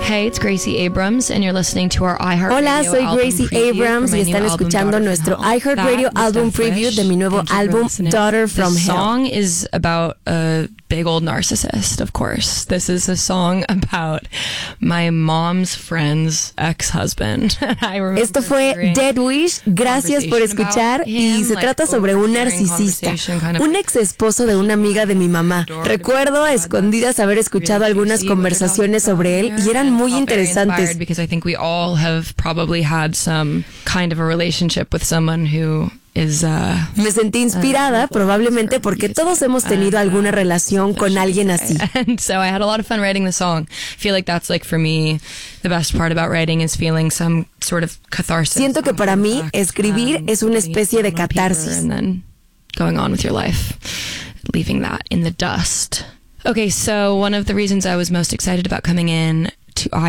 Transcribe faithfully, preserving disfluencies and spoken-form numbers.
Hey, it's Gracie Abrams, and you're listening to our iHeartRadio Hola, soy album Gracie preview Abrams for y my new están album, escuchando Daughter nuestro from Hell. iHeartRadio That was album Death preview Wish. de mi nuevo Thank you for álbum listening. Daughter from The Hell. song is about a big old narcissist, of course. This is a song about my mom's friend's ex-husband. I remember Esto fue hearing Dead Wish. Gracias por conversation escuchar. about Y him, se like, trata sobre un overhearing narcisista, conversation, kind of un ex esposo de una amiga de mi mamá. Recuerdo a escondidas haber escuchado algunas conversaciones sobre él y eran muy interesantes. Because I think we all have probably had some kind of a relationship with someone who is, uh, Me sentí inspirada, probablemente porque todos hemos tenido alguna relación con alguien así. And so I had a lot of fun writing the song. I feel like that's like for me the best part about writing is feeling some sort of catharsis. Siento que para mí escribir es una especie de catarsis. And then going on with your life, leaving that in the dust. Okay, so one of the reasons I was most excited about coming in to